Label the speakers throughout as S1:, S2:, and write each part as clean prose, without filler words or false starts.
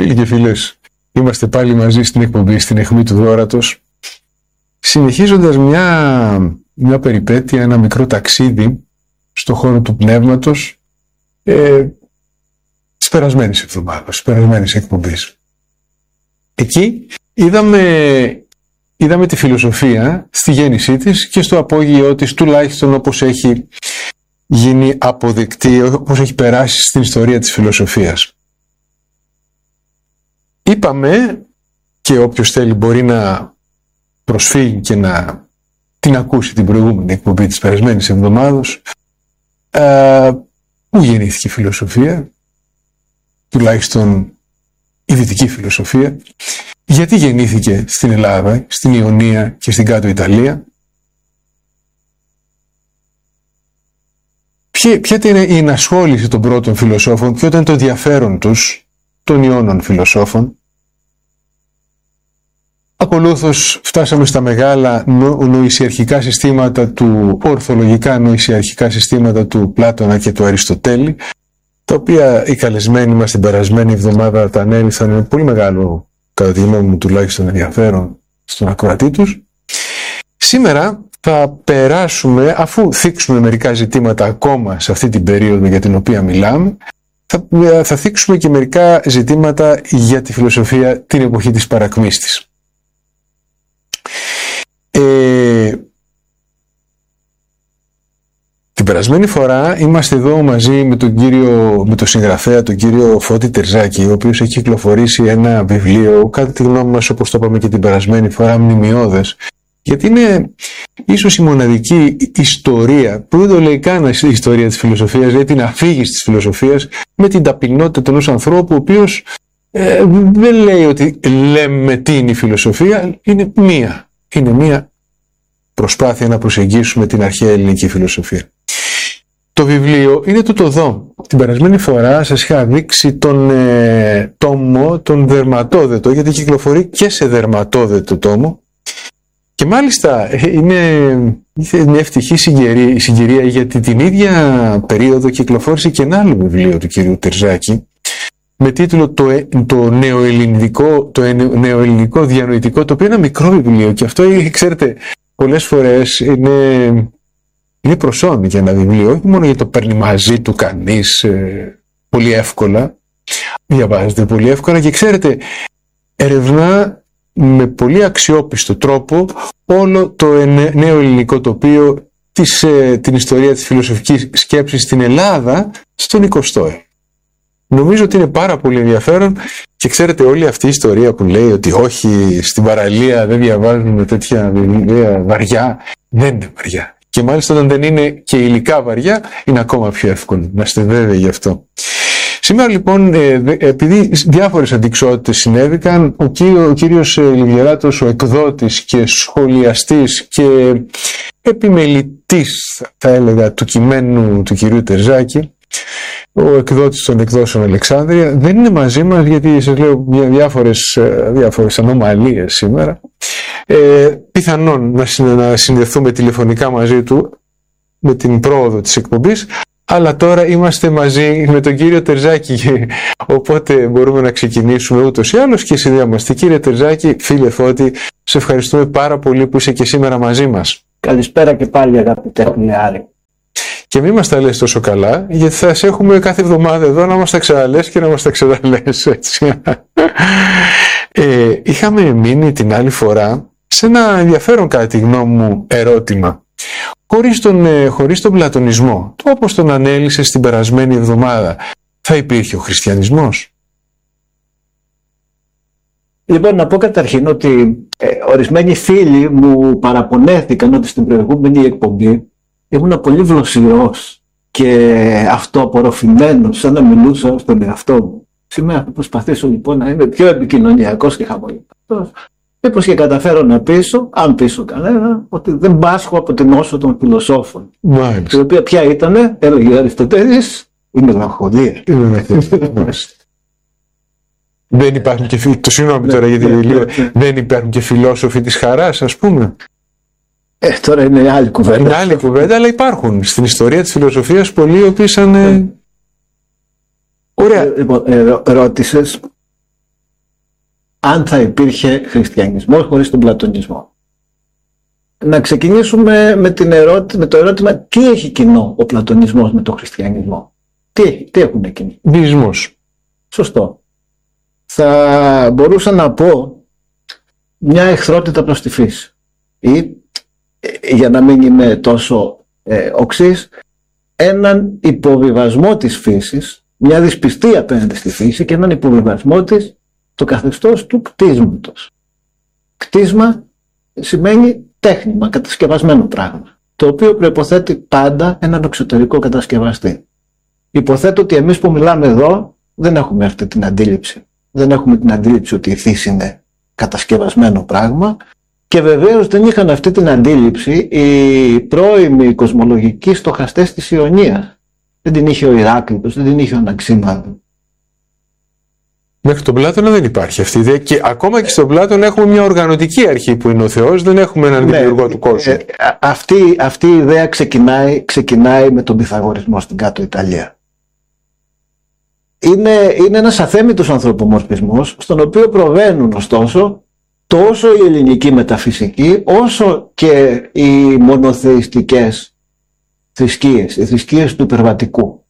S1: Φίλοι και φίλες, είμαστε πάλι μαζί στην εκπομπή στην Αιχμή του Δώρατος, συνεχίζοντας μια περιπέτεια, ένα μικρό ταξίδι στο χώρο του πνεύματος της περασμένης εβδομάδας, της περασμένης εκπομπής. Εκεί είδαμε τη φιλοσοφία στη γέννησή της και στο απόγειό της, τουλάχιστον όπως έχει γίνει αποδεκτή, όπως έχει περάσει στην ιστορία της φιλοσοφίας. Είπαμε, και όποιος θέλει μπορεί να προσφύγει και να την ακούσει την προηγούμενη εκπομπή της περασμένης εβδομάδος, πού γεννήθηκε η φιλοσοφία, τουλάχιστον η δυτική φιλοσοφία, γιατί γεννήθηκε στην Ελλάδα, στην Ιωνία και στην κάτω Ιταλία, ποια ήταν η ενασχόληση των πρώτων φιλοσόφων, ποιο ήταν το ενδιαφέρον τους, των Ιώνων φιλοσόφων. Ακολούθως φτάσαμε στα μεγάλα νοησιαρχικά συστήματα ορθολογικά νοησιαρχικά συστήματα του Πλάτωνα και του Αριστοτέλη, τα οποία οι καλεσμένοι μας την περασμένη εβδομάδα τα ανέληθαν με πολύ μεγάλο, κατά τη γνώμη μου τουλάχιστον, ενδιαφέρον στον ακροατή τους. Σήμερα θα περάσουμε, αφού θίξουμε μερικά ζητήματα ακόμα σε αυτή την περίοδο για την οποία μιλάμε, θα θίξουμε και μερικά ζητήματα για τη φιλοσοφία την εποχή της παρακμής της. Την περασμένη φορά είμαστε εδώ μαζί με τον συγγραφέα, τον κύριο Φώτη Τερζάκη, ο οποίος έχει κυκλοφορήσει ένα βιβλίο, κατά τη γνώμη μας, όπως το είπαμε και την περασμένη φορά, μνημιώδες, γιατί είναι ίσως η μοναδική ιστορία, που δεν το λέει καν η ιστορία της φιλοσοφίας, δηλαδή την αφήγηση της φιλοσοφίας με την ταπεινότητα ενός ανθρώπου, ο οποίος δεν λέει ότι λέμε τι είναι η φιλοσοφία, είναι μία προσπάθεια να προσεγγίσουμε την αρχαία ελληνική φιλοσοφία. Το βιβλίο είναι τούτο εδώ. Την περασμένη φορά σας είχα δείξει τον τόμο, τον δερματόδετο, γιατί κυκλοφορεί και σε δερματόδετο τόμο. Και μάλιστα είναι μια ευτυχή συγκυρία, γιατί την ίδια περίοδο κυκλοφόρησε και ένα άλλο βιβλίο του κυρίου Τερζάκη με τίτλο το νεοελληνικό διανοητικό, το οποίο είναι ένα μικρό βιβλίο, και αυτό, ξέρετε, πολλές φορές είναι προσώμη για ένα βιβλίο, όχι μόνο γιατί το παίρνει μαζί του κανείς πολύ εύκολα, διαβάζεται πολύ εύκολα, και ξέρετε, ερευνά με πολύ αξιόπιστο τρόπο όλο το νέο ελληνικό τοπίο, την ιστορία της φιλοσοφικής σκέψης στην Ελλάδα στον 20ο αιώνα. Νομίζω ότι είναι πάρα πολύ ενδιαφέρον, και ξέρετε, όλη αυτή η ιστορία που λέει ότι όχι, στην παραλία δεν διαβάζουμε τέτοια βιβλία βαριά, δεν είναι βαριά. Και μάλιστα όταν δεν είναι και υλικά βαριά, είναι ακόμα πιο εύκολο, να είστε βέβαιοι γι' αυτό. Σήμερα λοιπόν, επειδή διάφορες αντιξότητες συνέβηκαν, ο κύριος Λιβιεράτος, ο εκδότης και σχολιαστής και επιμελητής, θα έλεγα, του κειμένου του κυρίου Τερζάκη, ο εκδότης των εκδόσεων Αλεξάνδρεια, δεν είναι μαζί μας, γιατί σας λέω διάφορες ανομαλίες σήμερα. Πιθανόν να συνδεθούμε τηλεφωνικά μαζί του με την πρόοδο της εκπομπής, αλλά τώρα είμαστε μαζί με τον κύριο Τερζάκη, οπότε μπορούμε να ξεκινήσουμε ούτως ή άλλως και συνδυάμαστε. Κύριε Τερζάκη, φίλε Φώτη, σε ευχαριστούμε πάρα πολύ που είσαι και σήμερα μαζί μας.
S2: Καλησπέρα και πάλι, αγαπητέ Χλιάρη.
S1: Και μην μας τα λες τόσο καλά, γιατί θα σε έχουμε κάθε εβδομάδα εδώ να μας τα ξαναλες και να μας τα ξαναλες, έτσι. Είχαμε μείνει την άλλη φορά σε ένα ενδιαφέρον, κατά τη γνώμη μου, ερώτημα. Χωρίς τον πλατωνισμό, το όπως τον ανέλησε στην περασμένη εβδομάδα, θα υπήρχε ο χριστιανισμός?
S2: Λοιπόν, να πω καταρχήν ότι ορισμένοι φίλοι μου παραπονέθηκαν ότι στην προηγούμενη εκπομπή ήμουν πολύ βλοσιρός και αυτοαπορροφημένος, σαν να μιλούσα στον εαυτό μου. Σήμερα θα προσπαθήσω λοιπόν να είμαι πιο επικοινωνιακός και χαμογελαστός. Μήπως και καταφέρω να πείσω, αν πείσω κανένα, ότι δεν πάσχω από την όσο των φιλοσόφων.
S1: Μάλιστα.
S2: Η οποία ποια ήτανε, έλεγε ο Αριστοτέλης, η μελαγχολία.
S1: Δεν υπάρχουν και συγγνώμη τώρα, γιατί δεν υπάρχουν και φιλόσοφοι της χαράς, ας πούμε.
S2: Τώρα είναι άλλη κουβέντα.
S1: Είναι άλλη κουβέντα, αλλά υπάρχουν στην ιστορία της φιλοσοφίας πολλοί οι οποίοι σαν... Ωραία.
S2: Ρώτησες αν θα υπήρχε χριστιανισμός χωρίς τον πλατωνισμό. Να ξεκινήσουμε με το ερώτημα τι έχει κοινό ο πλατωνισμός με τον χριστιανισμό. Τι έχουν κοινό?
S1: Δεισμός.
S2: Σωστό. Θα μπορούσα να πω μια εχθρότητα προς τη φύση. Ή, για να μην είμαι τόσο οξύς, έναν υποβιβασμό της φύσης, μια δυσπιστία απέναντι στη φύση και έναν υποβιβασμό της το καθεστώς του κτίσματος. Κτίσμα σημαίνει τέχνημα, κατασκευασμένο πράγμα, το οποίο προϋποθέτει πάντα έναν εξωτερικό κατασκευαστή. Υποθέτω ότι εμείς που μιλάμε εδώ δεν έχουμε αυτή την αντίληψη. Δεν έχουμε την αντίληψη ότι η φύση είναι κατασκευασμένο πράγμα και βεβαίως δεν είχαν αυτή την αντίληψη οι πρώιμοι κοσμολογικοί στοχαστές της Ιωνίας. Δεν την είχε ο Ηράκλειτος, δεν την είχε ο Αναξίμανδος.
S1: Μέχρι τον Πλάτωνα δεν υπάρχει αυτή η ιδέα και ακόμα και στον Πλάτωνα έχουμε μια οργανωτική αρχή που είναι ο Θεός, δεν έχουμε έναν δημιουργό του κόσμου.
S2: Αυτή η ιδέα ξεκινάει με τον Πυθαγορισμό στην κάτω Ιταλία. Είναι ένας αθέμητος ανθρωπομορφισμός, στον οποίο προβαίνουν ωστόσο τόσο η ελληνική μεταφυσική όσο και οι μονοθεϊστικές θρησκείες, οι θρησκείες του υπερβατικού.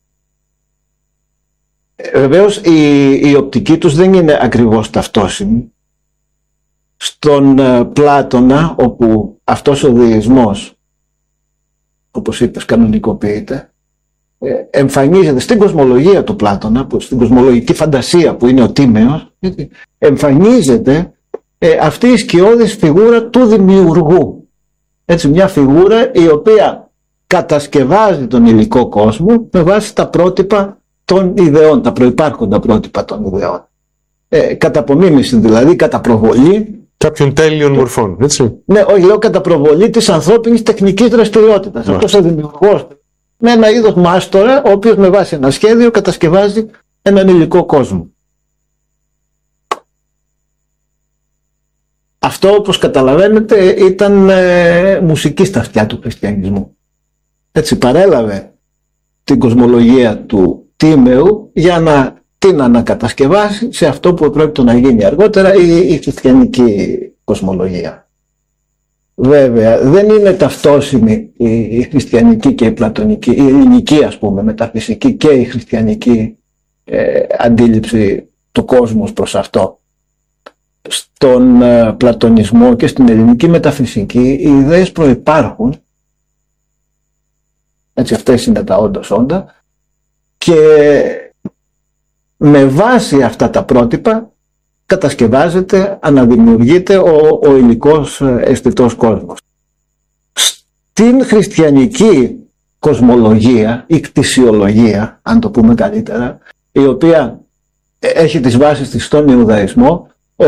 S2: Βεβαίως η οπτική τους δεν είναι ακριβώς ταυτόσιμη. Στον Πλάτωνα, όπου αυτός ο δεισμός, όπως είπες, κανονικοποιείται, εμφανίζεται στην κοσμολογία του Πλάτωνα, στην κοσμολογική φαντασία που είναι ο Τίμεος, εμφανίζεται αυτή η σκιώδης φιγούρα του δημιουργού. Έτσι, μια φιγούρα η οποία κατασκευάζει τον υλικό κόσμο με βάση τα πρότυπα των ιδεών, τα προϋπάρχοντα πρότυπα των ιδεών. Κατά απομίμηση δηλαδή, κατά προβολή
S1: κάποιων τέλειων μορφών, έτσι.
S2: Ναι, όχι, λέω κατά προβολή της ανθρώπινης τεχνικής δραστηριότητας. Αυτός ο δημιουργός με ένα είδος μάστορα, ο οποίος με βάση ένα σχέδιο κατασκευάζει έναν υλικό κόσμο. Αυτό, όπως καταλαβαίνετε, ήταν μουσική στα αυτιά του χριστιανισμού. Έτσι παρέλαβε την κοσμολογία του Τίμεου για να την ανακατασκευάσει σε αυτό που πρόκειται να γίνει αργότερα η χριστιανική κοσμολογία. Βέβαια, δεν είναι ταυτόσιμη η χριστιανική και η πλατωνική, η ελληνική ας πούμε μεταφυσική και η χριστιανική αντίληψη του κόσμου προς αυτό. Στον πλατωνισμό και στην ελληνική μεταφυσική οι ιδέες προϋπάρχουν, έτσι αυτές είναι τα όντως όντα, και με βάση αυτά τα πρότυπα κατασκευάζεται, αναδημιουργείται ο υλικός αισθητός κόσμος. Στην χριστιανική κοσμολογία ή κτησιολογία, αν το πούμε καλύτερα, η οποία έχει τις βάσεις της στον Ιουδαϊσμό,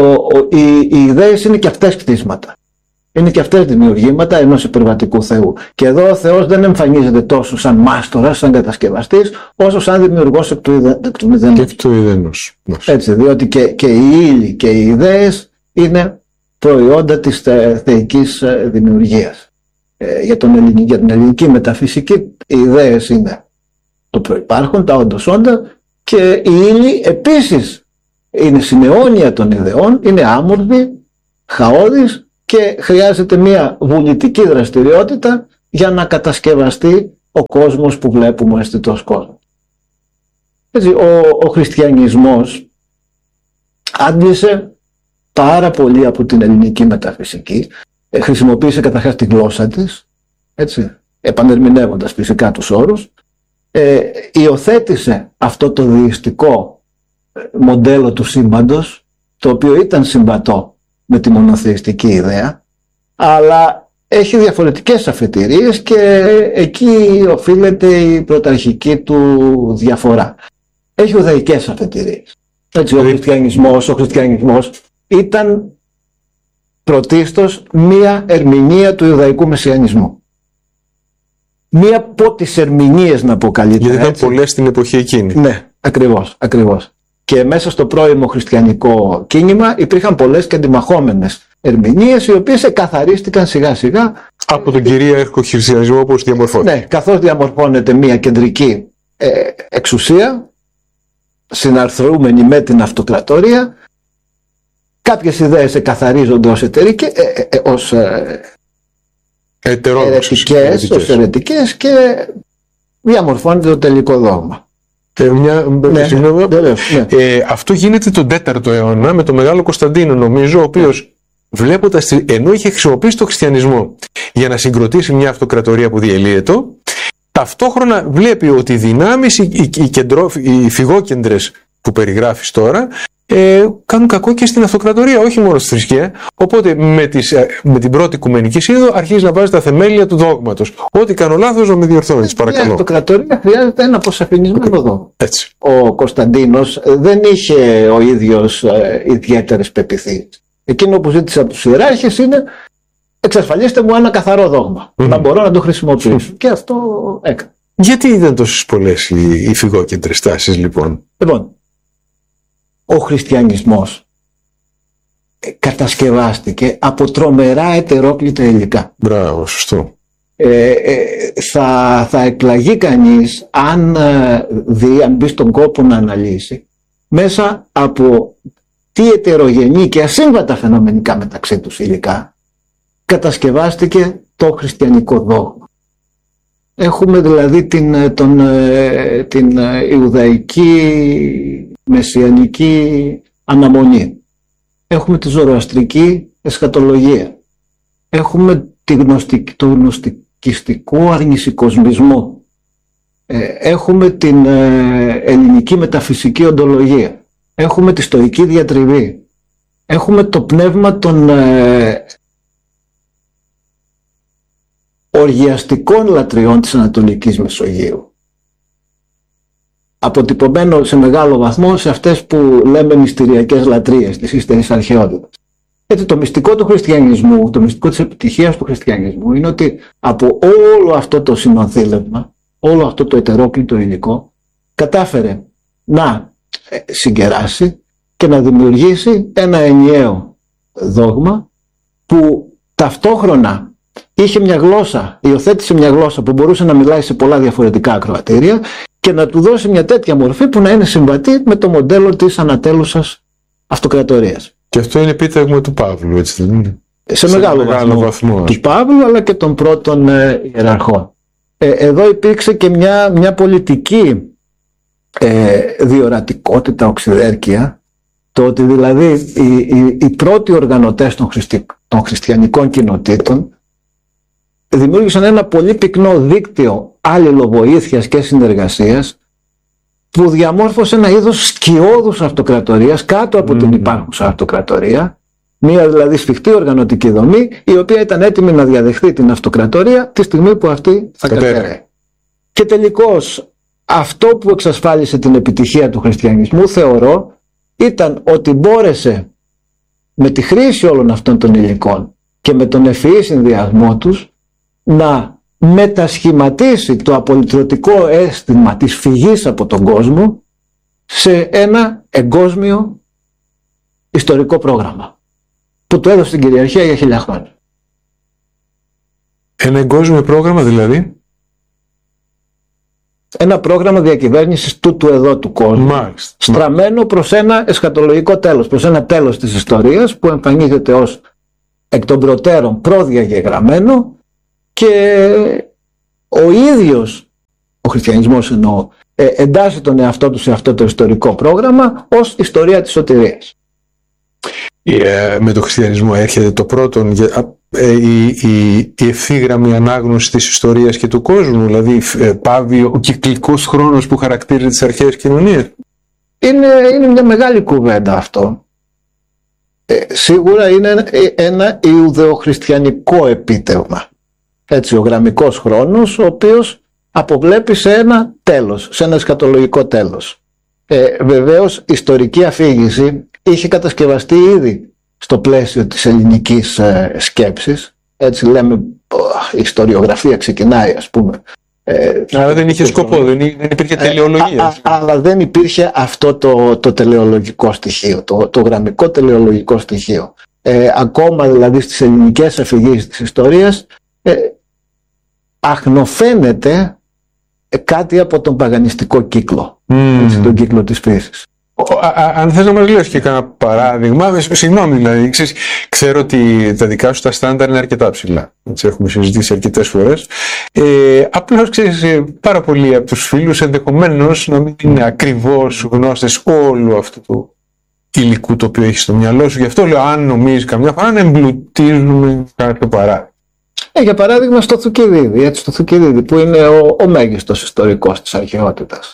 S2: οι ιδέες είναι και αυτές κτίσματα. Είναι και αυτές δημιουργήματα ενός υπερβατικού Θεού. Και εδώ ο Θεός δεν εμφανίζεται τόσο σαν μάστορας, σαν κατασκευαστής, όσο σαν δημιουργός εκ του μηδενός. Έτσι, διότι και οι ύλοι και οι ιδέες είναι προϊόντα της θεϊκής δημιουργίας. Για την ελληνική μεταφυσική οι ιδέες είναι το προϋπάρχον, τα όντως όντα, και οι ύλοι επίσης είναι συναιώνια των ιδεών, είναι άμορφοι, χαώδεις, και χρειάζεται μια βουλητική δραστηριότητα για να κατασκευαστεί ο κόσμος που βλέπουμε, ο αισθητός κόσμος. Έτσι, ο χριστιανισμός άντλησε πάρα πολύ από την ελληνική μεταφυσική, χρησιμοποίησε καταρχάς τη γλώσσα της, έτσι, επανερμηνεύοντας φυσικά τους όρους, υιοθέτησε αυτό το δειστικό μοντέλο του σύμπαντος, το οποίο ήταν συμβατό με τη μονοθεϊστική ιδέα, αλλά έχει διαφορετικές αφετηρίες και εκεί οφείλεται η πρωταρχική του διαφορά. Έχει ουδαϊκές αφετηρίες. Έτσι, ο χριστιανισμός ήταν πρωτίστως μία ερμηνεία του Ιουδαϊκού Μεσιανισμού. Μία από τις ερμηνείες, να πω καλύτερα.
S1: Γιατί ήταν πολλές στην εποχή εκείνη.
S2: Ναι, ακριβώς. Και μέσα στο πρώιμο χριστιανικό κίνημα υπήρχαν πολλές και αντιμαχόμενες ερμηνείες, οι οποίες εκαθαρίστηκαν σιγά σιγά
S1: από τον κυρίαρχο χριστιανισμό όπως διαμορφώνεται.
S2: Ναι, καθώς διαμορφώνεται μια κεντρική εξουσία συναρθρωούμενη με την αυτοκρατορία, κάποιες ιδέες εκαθαρίζονται ως αιρετικές και διαμορφώνεται το τελικό δόγμα.
S1: Αυτό γίνεται τον 4ο αιώνα με τον Μεγάλο Κωνσταντίνο, νομίζω, ο οποίος βλέποντας, ενώ είχε χρησιμοποιήσει το χριστιανισμό για να συγκροτήσει μια αυτοκρατορία που διελύεται, ταυτόχρονα βλέπει ότι οι δυνάμεις, οι φυγόκεντρες που περιγράφεις τώρα, κάνουν κακό και στην αυτοκρατορία, όχι μόνο στη θρησκεία. Οπότε με την πρώτη Οικουμενική Σύνοδο αρχίζει να βάζει τα θεμέλια του δόγματος. Ό,τι κάνω λάθος να με διορθώνεις, παρακαλώ.
S2: Η αυτοκρατορία χρειάζεται ένα αποσαφηνισμένο δόγμα.
S1: Έτσι.
S2: Ο Κωνσταντίνος δεν είχε ο ίδιος ιδιαίτερες πεποιθήσεις. Εκείνο που ζήτησε από τους ιεράρχες είναι εξασφαλίστε μου ένα καθαρό δόγμα, να μπορώ να το χρησιμοποιήσω. Και αυτό έκανε.
S1: Γιατί ήταν τόσες πολλές οι φυγόκεντρες τάσεις, λοιπόν?
S2: Λοιπόν, ο χριστιανισμός κατασκευάστηκε από τρομερά ετερόκλητα υλικά.
S1: Μπράβο, σωστό.
S2: Θα εκπλαγεί κανείς αν μπει στον κόπο να αναλύσει μέσα από τι ετερογενή και ασύμβατα φαινομενικά μεταξύ τους υλικά κατασκευάστηκε το χριστιανικό δόγμα. Έχουμε δηλαδή την Ιουδαϊκή μεσιανική αναμονή. Έχουμε τη ζωροαστρική εσχατολογία. Έχουμε το γνωστικιστικό αρνησικοσμισμό. Έχουμε την ελληνική μεταφυσική οντολογία. Έχουμε τη στοική διατριβή. Έχουμε το πνεύμα των οργιαστικών λατριών της Ανατολικής Μεσογείου, αποτυπωμένο σε μεγάλο βαθμό σε αυτές που λέμε μυστηριακές λατρείες της ύστερης αρχαιότητας. Έτσι, το μυστικό του χριστιανισμού, το μυστικό της επιτυχίας του χριστιανισμού είναι ότι από όλο αυτό το συνονθήλευμα, όλο αυτό το ετερόκλητο υλικό, κατάφερε να συγκεράσει και να δημιουργήσει ένα ενιαίο δόγμα που ταυτόχρονα είχε μια γλώσσα, υιοθέτησε μια γλώσσα που μπορούσε να μιλάει σε πολλά διαφορετικά ακροατήρια και να του δώσει μια τέτοια μορφή που να είναι συμβατή με το μοντέλο της ανατέλουσας αυτοκρατορίας.
S1: Και αυτό είναι επίτευγμα του Παύλου, έτσι δεν είναι?
S2: Σε μεγάλο βαθμό του Παύλου, αλλά και των πρώτων ιεραρχών. Εδώ υπήρξε και μια πολιτική διορατικότητα, οξυδέρκεια, το ότι δηλαδή οι πρώτοι οργανωτές των χριστιανικών κοινοτήτων δημιούργησαν ένα πολύ πυκνό δίκτυο αλληλοβοήθειας και συνεργασίας που διαμόρφωσε ένα είδος σκιώδους αυτοκρατορίας κάτω από την υπάρχουσα αυτοκρατορία, μια δηλαδή σφιχτή οργανωτική δομή η οποία ήταν έτοιμη να διαδεχθεί την αυτοκρατορία τη στιγμή που αυτή θα κατέρεε. Και τελικώς αυτό που εξασφάλισε την επιτυχία του χριστιανισμού, θεωρώ, ήταν ότι μπόρεσε με τη χρήση όλων αυτών των υλικών και με τον ευφυή συνδυασμό τους να μετασχηματίσει το απολυτρωτικό αίσθημα της φυγής από τον κόσμο σε ένα εγκόσμιο ιστορικό πρόγραμμα που του έδωσε την κυριαρχία για 1000 χρόνια.
S1: Ένα εγκόσμιο πρόγραμμα δηλαδή?
S2: Ένα πρόγραμμα διακυβέρνησης τούτου εδώ του κόσμου, στραμμένο προς ένα εσχατολογικό τέλος, προς ένα τέλος της ιστορίας που εμφανίζεται ως εκ των προτέρων προδιαγεγραμμένο και ο ίδιος ο χριστιανισμός εννοώ εντάσσει τον εαυτό του σε αυτό το ιστορικό πρόγραμμα ως ιστορία της σωτηρίας.
S1: Με το χριστιανισμό έρχεται το πρώτον η ευθύγραμμη ανάγνωση της ιστορίας και του κόσμου, δηλαδή πάβει ο κυκλικός χρόνος που χαρακτήριζε τις αρχαίες κοινωνίες.
S2: Είναι μια μεγάλη κουβέντα αυτό. Σίγουρα είναι ένα ιουδεοχριστιανικό επίτευγμα. Έτσι, ο γραμμικός χρόνος, ο οποίος αποβλέπει σε ένα τέλος, σε ένα εσκατολογικό τέλος. Βεβαίως, ιστορική αφήγηση είχε κατασκευαστεί ήδη στο πλαίσιο της ελληνικής σκέψης. Έτσι λέμε, η ιστοριογραφία ξεκινάει, ας πούμε.
S1: Αλλά δεν είχε σκοπό, δεν υπήρχε τελεολογία.
S2: Αλλά δεν υπήρχε αυτό το τελεολογικό στοιχείο, το γραμμικό τελεολογικό στοιχείο. Ακόμα δηλαδή στις ελληνικές αφηγήσεις της ιστορίας αχνοφαίνεται κάτι από τον παγανιστικό κύκλο, τον κύκλο της φύσης.
S1: Αν θες να μας λες και κανένα παράδειγμα, συγγνώμη δηλαδή, ξέρω ότι τα δικά σου τα στάνταρ είναι αρκετά ψηλά. Έτσι, έχουμε συζητήσει αρκετές φορές. Απλώς ξέρεις, πάρα πολλοί από τους φίλους ενδεχομένως να μην είναι ακριβώς γνώστες όλου αυτού του υλικού το οποίο έχεις στο μυαλό σου. Γι' αυτό λέω, αν νομίζεις καμιά φορά, να εμπλουτίζουμε κάποιο παράδειγμα.
S2: Για παράδειγμα στο Θουκυδίδη, έτσι, το Θουκυδίδη που είναι ο μέγιστος ιστορικός της αρχαιότητας.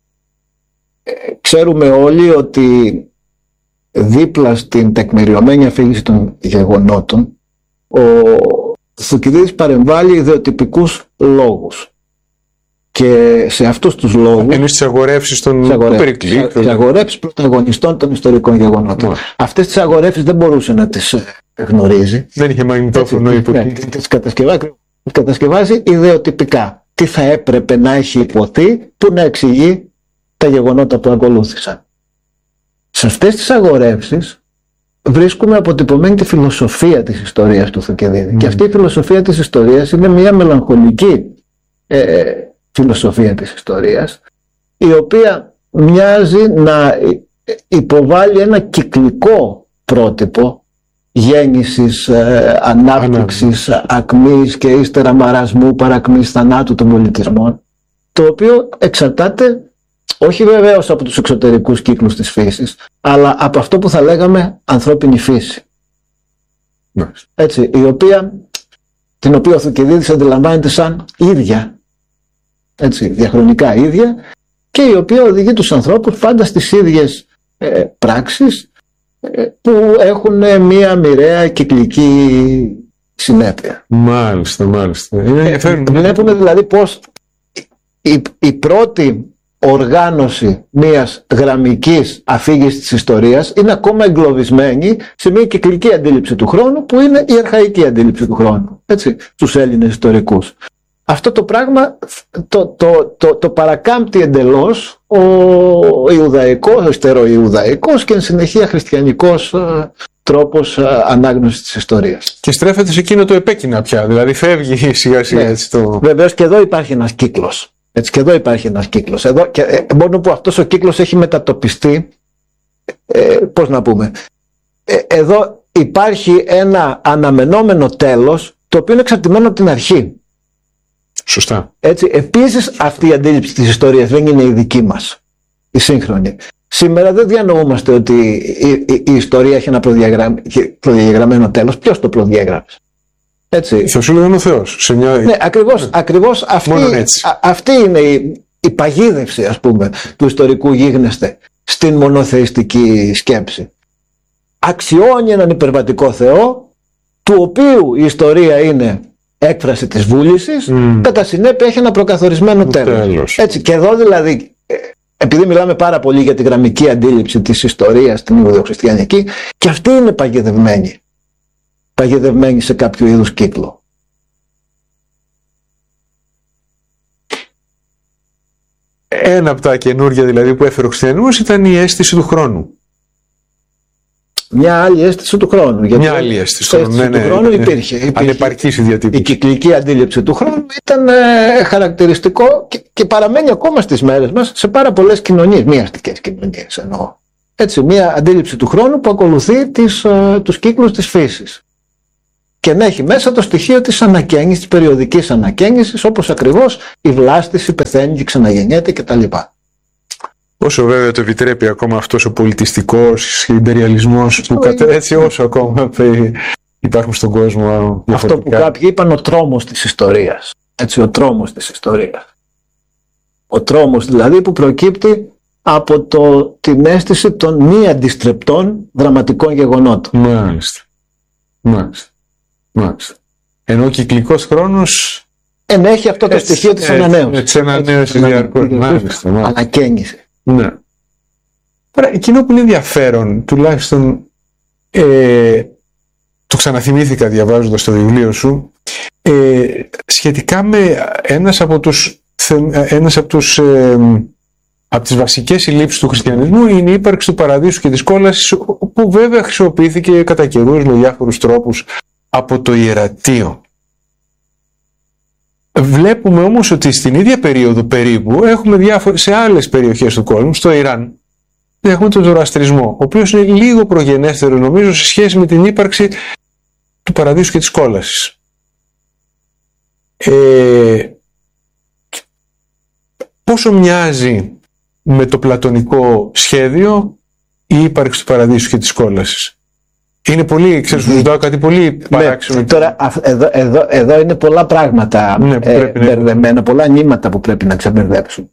S2: Ξέρουμε όλοι ότι δίπλα στην τεκμηριωμένη αφήγηση των γεγονότων ο Θουκυδίδης παρεμβάλλει ιδεοτυπικούς λόγους. Και σε αυτούς τους λόγους...
S1: Εννοείς τις αγορεύσεις των Περικλή.
S2: Τις αγορεύσεις πρωταγωνιστών των ιστορικών γεγονότων. Αυτές τις αγορεύσεις δεν μπορούσε να τις γνωρίζει.
S1: Δεν είχε μαγνητόφωνο υποτίθεται.
S2: Τις κατασκευάζει ιδεοτυπικά. Τι θα έπρεπε να έχει υποθεί που να εξηγεί τα γεγονότα που ακολούθησαν. Σε αυτές τις αγορεύσεις βρίσκουμε αποτυπωμένη τη φιλοσοφία της ιστορίας του Θουκυδίδη. Και αυτή η φιλοσοφία της ιστορίας είναι μια μελαγχολική φιλοσοφία της ιστορίας, η οποία μοιάζει να υποβάλει ένα κυκλικό πρότυπο γέννησης, ανάπτυξης, ακμής και ύστερα μαρασμού, παρακμής, θανάτου των πολιτισμών, το οποίο εξαρτάται όχι βεβαίως από τους εξωτερικούς κύκλους της φύσης, αλλά από αυτό που θα λέγαμε ανθρώπινη φύση. Έτσι, την οποία ο Θουκυδίδης αντιλαμβάνεται σαν ίδια, έτσι, διαχρονικά ίδια, και η οποία οδηγεί τους ανθρώπους πάντα στις ίδιες πράξεις που έχουν μία μοιραία κυκλική συνέπεια.
S1: Μάλιστα. Είναι ενδιαφέρον.
S2: Βλέπουμε δηλαδή πως η πρώτη οργάνωση μιας γραμμικής αφήγησης της ιστορίας είναι ακόμα εγκλωβισμένη σε μια κυκλική αντίληψη του χρόνου που είναι η αρχαϊκή αντίληψη του χρόνου, έτσι, στους Έλληνες ιστορικούς. Αυτό το πράγμα το παρακάμπτει εντελώς ο Ιουδαϊκός, ο ιστεροϊουδαϊκός και εν συνεχεία χριστιανικός τρόπος ανάγνωσης της ιστορίας.
S1: Και στρέφεται σε εκείνο το επέκεινα πια, δηλαδή φεύγει σιγά σιγά.
S2: Βεβαίως και εδώ υπάρχει ένας κύκλος. Έτσι, και εδώ υπάρχει ένας κύκλος. Μόνο που αυτός ο κύκλος έχει μετατοπιστεί, πώς να πούμε, εδώ υπάρχει ένα αναμενόμενο τέλος το οποίο είναι εξαρτημένο από την αρχή.
S1: Σωστά.
S2: Έτσι, επίσης αυτή η αντίληψη της ιστορίας δεν είναι η δική μας, η σύγχρονη. Σήμερα δεν διανοούμαστε ότι η ιστορία έχει ένα προδιαγραμμένο τέλος. Ποιος το προδιαγράψει? Έτσι.
S1: Θα σου λέγανε ο Θεός.
S2: Ναι, ακριβώς αυτή είναι η παγίδευση, ας πούμε, του ιστορικού γίγνεσθε στην μονοθεϊστική σκέψη. Αξιώνει έναν υπερβατικό Θεό, του οποίου η ιστορία είναι έκφραση της βούλησης, κατά συνέπεια έχει ένα προκαθορισμένο τέλος. Έτσι, και εδώ δηλαδή, επειδή μιλάμε πάρα πολύ για τη γραμμική αντίληψη της ιστορίας, την Ιουδοχριστιανική, και αυτή είναι παγιδευμένη σε κάποιο είδους κύκλο.
S1: Ένα από τα καινούργια δηλαδή που έφερε ο χριστιανισμός ήταν η αίσθηση του χρόνου.
S2: Μια άλλη αίσθηση του χρόνου.
S1: Μια άλλη αίσθηση
S2: του χρόνου υπήρχε.
S1: Ανεπαρκής η διατύπωση.
S2: Η κυκλική αντίληψη του χρόνου ήταν χαρακτηριστικό και παραμένει ακόμα στις μέρες μας σε πάρα πολλές κοινωνίες, μη αστικές κοινωνίες εννοώ. Έτσι, μια αντίληψη του χρόνου που ακολουθεί τους κύκλους της φύσης. Και να έχει μέσα το στοιχείο της ανακαίνησης, της περιοδικής ανακαίνησης, όπως ακριβώς η βλάστηση πεθαίνει και ξαναγεννιέται κτλ.
S1: Όσο βέβαια το επιτρέπει ακόμα αυτός ο πολιτιστικός ιμπεριαλισμός που έτσι όσο ακόμα υπάρχουν στον κόσμο.
S2: Αυτό που κάποιοι είπαν ο τρόμος της ιστορίας. Έτσι, ο τρόμος της ιστορίας. Ο τρόμος δηλαδή που προκύπτει από την αίσθηση των μη αντιστρεπτών δραματικών γεγονότων.
S1: Μάλιστα. Ενώ ο κυκλικός χρόνος
S2: ενέχει αυτό το στοιχείο της ανανέωσης.
S1: Της ανανέωσης διαρκώς.
S2: Ανακαίνιση.
S1: Ναι. Τώρα, εκείνο που είναι ενδιαφέρον, τουλάχιστον το ξαναθυμήθηκα διαβάζοντας το βιβλίο σου, σχετικά με από τις βασικές συλλήψεις του χριστιανισμού είναι η ύπαρξη του παραδείσου και της κόλασης, που βέβαια χρησιμοποιήθηκε κατά καιρούς με διάφορους τρόπους από το ιερατείο. Βλέπουμε όμως ότι στην ίδια περίοδο περίπου έχουμε σε άλλες περιοχές του κόσμου, στο Ιράν, έχουμε τον Ζωραστρισμό, ο οποίος είναι λίγο προγενέστερο νομίζω σε σχέση με την ύπαρξη του παραδείσου και της κόλασης. Πόσο μοιάζει με το πλατωνικό σχέδιο η ύπαρξη του παραδείσου και της κόλασης? Είναι πολύ, ξέρεις, σου ζητάω κάτι πολύ παράξενο.
S2: Τώρα, εδώ είναι πολλά πράγματα μπερδεμένα, πολλά νήματα που πρέπει να ξεμπερδέψουν.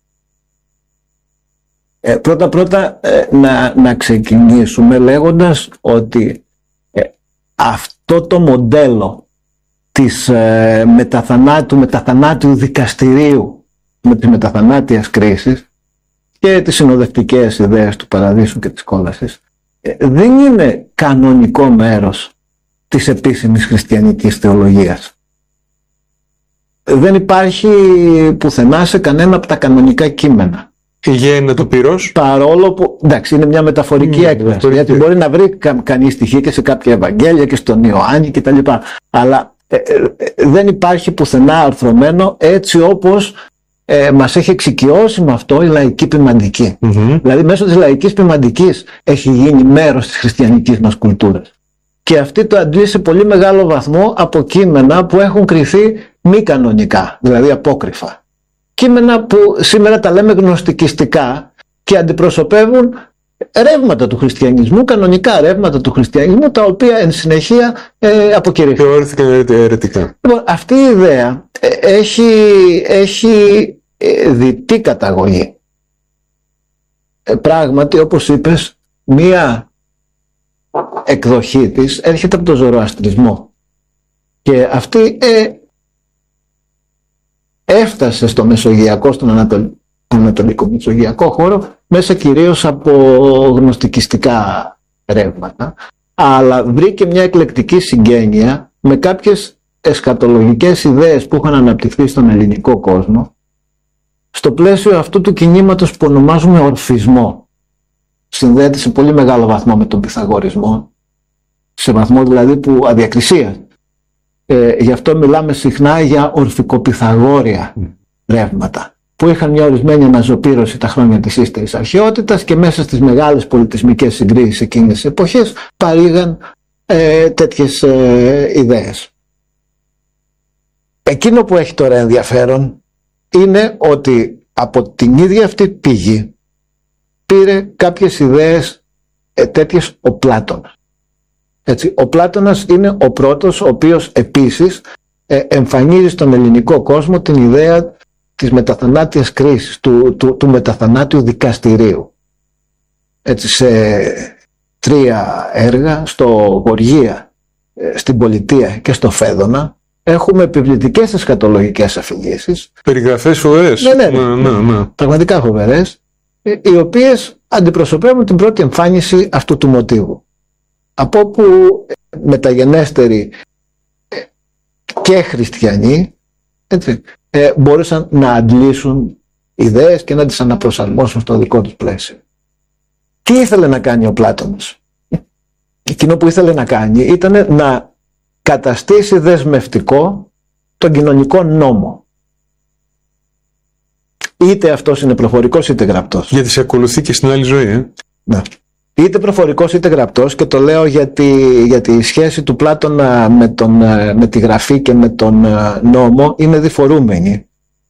S2: Πρώτα να ξεκινήσουμε λέγοντας ότι αυτό το μοντέλο της μεταθανάτιου δικαστηρίου με τη μεταθανάτιας κρίσης και τις συνοδευτικές ιδέες του παραδείσου και της κόλασης δεν είναι κανονικό μέρος της επίσημης χριστιανικής θεολογίας. Δεν υπάρχει πουθενά σε κανένα από τα κανονικά κείμενα.
S1: Η γέννα του πυρός.
S2: Παρόλο που, εντάξει, είναι μια μεταφορική έκφραση, γιατί μπορεί να βρει κανείς στοιχεία και σε κάποια Ευαγγέλια και στον Ιωάννη κτλ. Αλλά δεν υπάρχει πουθενά αρθρωμένο έτσι όπως μας έχει εξοικειώσει με αυτό η λαϊκή ποιμαντική. Δηλαδή μέσω της λαϊκής ποιμαντικής έχει γίνει μέρος της χριστιανικής μας κουλτούρας. Και αυτή το αντλεί σε πολύ μεγάλο βαθμό από κείμενα που έχουν κριθεί μη κανονικά, δηλαδή απόκριφα. Κείμενα που σήμερα τα λέμε γνωστικιστικά και αντιπροσωπεύουν ρεύματα του χριστιανισμού, κανονικά ρεύματα του χριστιανισμού, τα οποία εν συνεχεία αποκηρύχθηκαν.
S1: Θεωρήθηκαν αιρετικά.
S2: Λοιπόν, αυτή η ιδέα έχει δυτή καταγωγή. Πράγματι, όπως είπες, μία εκδοχή της έρχεται από τον Ζωροαστρισμό. Και αυτή έφτασε στο μεσογειακό, στον ανατολικό μεσογειακό χώρο, μέσα κυρίως από γνωστικιστικά ρεύματα, αλλά βρήκε μια εκλεκτική συγγένεια με κάποιες εσχατολογικές ιδέες που είχαν αναπτυχθεί στον ελληνικό κόσμο, στο πλαίσιο αυτού του κινήματος που ονομάζουμε ορφισμό. Συνδέεται σε πολύ μεγάλο βαθμό με τον Πυθαγορισμό, σε βαθμό δηλαδή που αδιακρισία. Γι' αυτό μιλάμε συχνά για ορφικοπυθαγόρια ρεύματα, που είχαν μια ορισμένη αναζωπήρωση τα χρόνια της ύστερης αρχαιότητας και μέσα στις μεγάλες πολιτισμικές συγκρίσεις εκείνες τις εποχές παρήγαν τέτοιες ιδέες. Εκείνο που έχει τώρα ενδιαφέρον είναι ότι από την ίδια αυτή πηγή πήρε κάποιες ιδέες τέτοιες ο Πλάτωνας. Έτσι, ο Πλάτωνας είναι ο πρώτος ο οποίος επίσης εμφανίζει στον ελληνικό κόσμο την ιδέα της μεταθανάτιας κρίσης, του μεταθανάτιου δικαστηρίου. Έτσι, σε 3 έργα, στο Γοργία, στην Πολιτεία και στο Φέδωνα, έχουμε επιβλητικές εσχατολογικές αφηγήσεις.
S1: Περιγραφές φοβερές.
S2: Ναι. Πραγματικά φοβερές, οι οποίες αντιπροσωπεύουν την πρώτη εμφάνιση αυτού του μοτίβου. Από όπου μεταγενέστεροι και χριστιανοί μπορούσαν να αντλήσουν ιδέες και να τις αναπροσαρμόσουν στο δικό τους πλαίσιο. Τι ήθελε να κάνει ο Πλάτωνας? Εκείνο που ήθελε να κάνει ήταν να καταστήσει δεσμευτικό τον κοινωνικό νόμο. Είτε αυτός είναι προφορικός είτε γραπτός.
S1: Γιατί σε ακολουθεί και στην άλλη ζωή.
S2: Ναι. Είτε προφορικός είτε γραπτός, και το λέω γιατί η σχέση του Πλάτωνα με τη γραφή και με τον νόμο είναι διφορούμενη.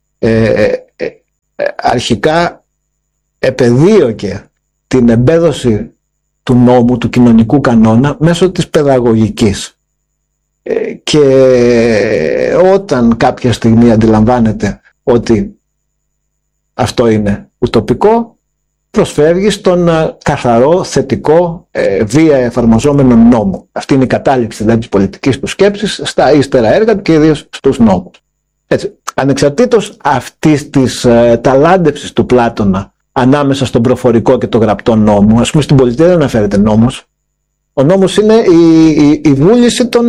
S2: Αρχικά επεδίωκε την εμπέδωση του νόμου, του κοινωνικού κανόνα, μέσω της παιδαγωγικής. Και όταν κάποια στιγμή αντιλαμβάνεται ότι αυτό είναι ουτοπικό, προσφεύγει στον καθαρό, θετικό, βία εφαρμοζόμενο νόμο. Αυτή είναι η κατάληξη δηλαδή της πολιτικής του σκέψης στα ύστερα έργα και ιδίως στους νόμους. Έτσι, ανεξαρτήτως αυτής της ταλάντευσης του Πλάτωνα ανάμεσα στον προφορικό και το γραπτό νόμο, ας πούμε στην Πολιτεία δεν αναφέρεται νόμος. Ο νόμος είναι η βούληση των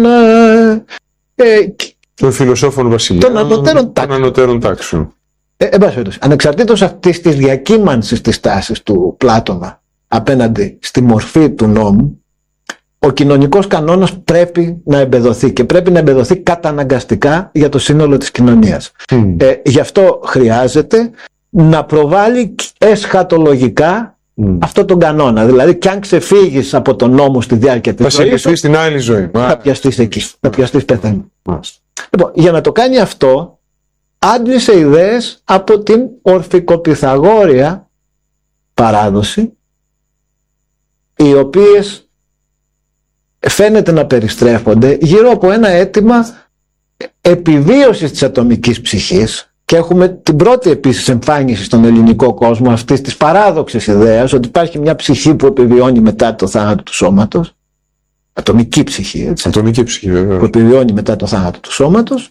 S1: φιλοσόφων βασιλιών, των ανωτέρων τάξεων.
S2: Ανεξαρτήτως αυτής της διακύμανσης της τάσης του Πλάτωνα απέναντι στη μορφή του νόμου, ο κοινωνικός κανόνας πρέπει να εμπεδοθεί, και πρέπει να εμπεδοθεί καταναγκαστικά για το σύνολο της κοινωνίας. Γι' αυτό χρειάζεται να προβάλλει εσχατολογικά Αυτό τον κανόνα. Δηλαδή, κι αν ξεφύγεις από τον νόμο στη διάρκεια της ζωής,
S1: θα συλληφθείς στην άλλη ζωή.
S2: Θα πιαστείς εκεί. Θα πιαστείς πεθαίνει. Λοιπόν, για να το κάνει αυτό, άντλησε ιδέες από την ορφικοπυθαγόρια παράδοση, οι οποίες φαίνεται να περιστρέφονται γύρω από ένα αίτημα επιβίωσης της ατομικής ψυχής, και έχουμε την πρώτη επίσης εμφάνιση στον ελληνικό κόσμο αυτής της παράδοξης ιδέας ότι υπάρχει μια ψυχή που επιβιώνει μετά το θάνατο του σώματος, ατομική ψυχή, έτσι,
S1: ατομική ψυχή, βέβαια,
S2: που επιβιώνει μετά το θάνατο του σώματος,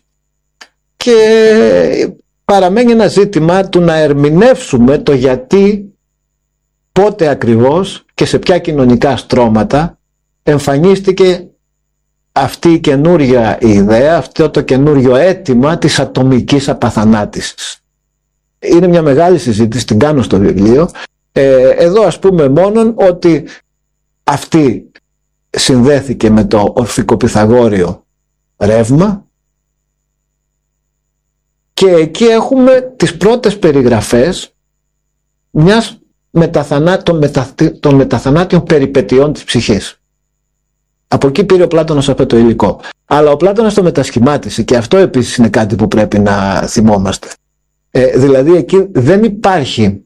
S2: και παραμένει ένα ζήτημα του να ερμηνεύσουμε το γιατί, πότε ακριβώς και σε ποια κοινωνικά στρώματα εμφανίστηκε αυτή η καινούργια ιδέα, αυτό το καινούργιο αίτημα της ατομικής απαθανάτησης. Είναι μια μεγάλη συζήτηση, την κάνω στο βιβλίο. Εδώ ας πούμε μόνον ότι αυτή συνδέθηκε με το ορφικοπυθαγόριο ρεύμα, και εκεί έχουμε τις πρώτες περιγραφές μιας των μεταθανάτιων περιπετειών της ψυχής. Από εκεί πήρε ο Πλάτωνας αυτό το υλικό. Αλλά ο Πλάτωνας το μετασχημάτισε, και αυτό επίσης είναι κάτι που πρέπει να θυμόμαστε. Δηλαδή εκεί δεν υπάρχει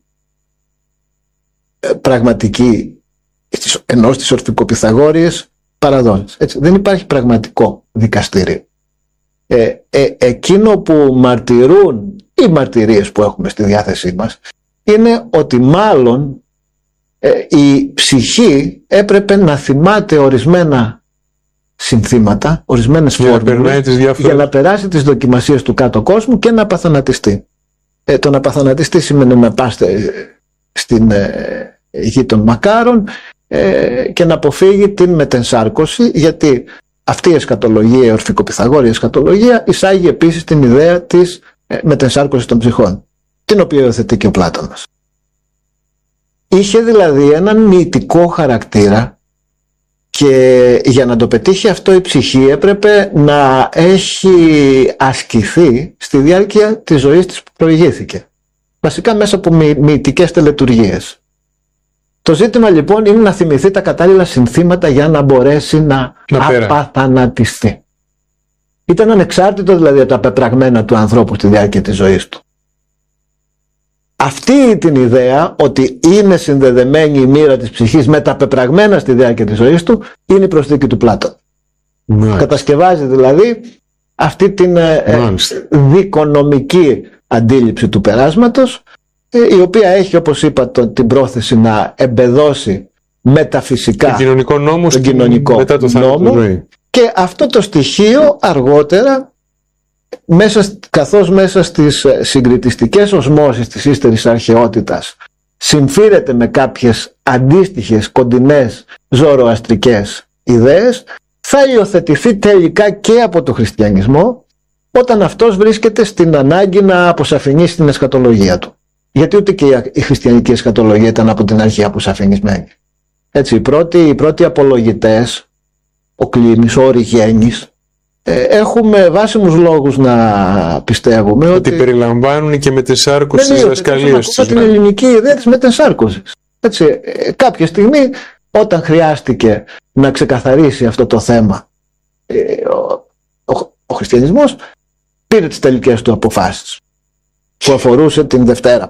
S2: πραγματική, ενώ στις ορφικοπυθαγόριες παραδόσεις, έτσι, δεν υπάρχει πραγματικό δικαστήριο. Εκείνο που μαρτυρούν οι μαρτυρίες που έχουμε στη διάθεσή μας είναι ότι μάλλον η ψυχή έπρεπε να θυμάται ορισμένα συνθήματα, ορισμένες φόρμουλες, για να περάσει τις δοκιμασίες του κάτω κόσμου και να απαθανατιστεί. Το να απαθανατιστεί σημαίνει να πάστε στην γη των μακάρων και να αποφύγει την μετενσάρκωση, γιατί αυτή η εσκατολογία, η ορφικοπυθαγόρια εσκατολογία, εισάγει επίσης την ιδέα της μετενσάρκωσης των ψυχών, την οποία υιοθετεί και ο Πλάτωνας. Είχε δηλαδή έναν μυητικό χαρακτήρα, και για να το πετύχει αυτό η ψυχή έπρεπε να έχει ασκηθεί στη διάρκεια της ζωής της που προηγήθηκε. Βασικά μέσα από μυητικές τελετουργίες. Το ζήτημα λοιπόν είναι να θυμηθεί τα κατάλληλα συνθήματα για να μπορέσει να απαθανατιστεί. Ήταν ανεξάρτητο δηλαδή από τα πεπραγμένα του ανθρώπου στη διάρκεια της ζωής του. Αυτή την ιδέα ότι είναι συνδεδεμένη η μοίρα της ψυχής με τα πεπραγμένα στη διάρκεια της ζωής του είναι η προσθήκη του Πλάτωνα. Κατασκευάζει δηλαδή αυτή την δικονομική αντίληψη του περάσματος, η οποία έχει, όπως είπα, την πρόθεση να εμπεδώσει μεταφυσικά τον κοινωνικό νόμο, και αυτό το στοιχείο αργότερα, καθώς μέσα στις συγκριτιστικές οσμώσεις της ύστερης αρχαιότητας συμφίρεται με κάποιες αντίστοιχες κοντινές ζωροαστρικές ιδέες, θα υιοθετηθεί τελικά και από το χριστιανισμό, όταν αυτός βρίσκεται στην ανάγκη να αποσαφηνίσει την εσκατολογία του. Γιατί ούτε και η χριστιανική εσκατολογία ήταν από την αρχή αποσαφηνισμένη. Έτσι, οι πρώτοι απολογητές, ο Κλίνης, ο Οριγένης, έχουμε βάσιμους λόγους να πιστεύουμε ότι
S1: περιλαμβάνουν και μετενσάρκωση στις διδασκαλίες τους.
S2: Την ελληνική ιδέα της μετενσάρκωσης. Έτσι, κάποια στιγμή, όταν χρειάστηκε να ξεκαθαρίσει αυτό το θέμα, ο χριστιανισμός πήρε τις τελικές του αποφάσεις, που αφορούσε την Δευτέρα